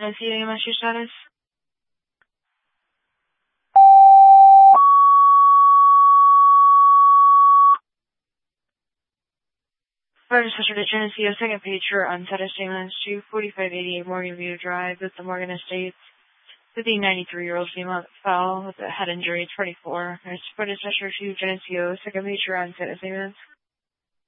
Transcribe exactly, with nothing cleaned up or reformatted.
Geneseo, E M S, your status? Fire dispatcher to Geneseo, second pager on status ambulance two forty-five eighty-eight Morgan View Drive with the Morgan Estates. With the ninety-three-year-old female fell with a head injury, twenty-four. Nurse fire dispatcher to Geneseo, second pager on status ambulance.